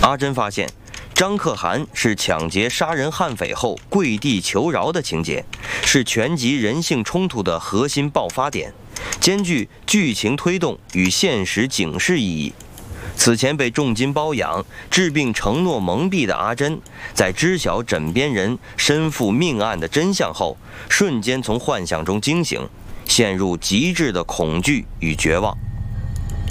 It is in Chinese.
阿珍发现，张可汗是抢劫杀人悍匪后跪地求饶的情节，是全集人性冲突的核心爆发点，兼具剧情推动与现实警示意义。此前被重金包养、治病承诺蒙蔽的阿珍，在知晓枕边人身负命案的真相后，瞬间从幻想中惊醒，陷入极致的恐惧与绝望。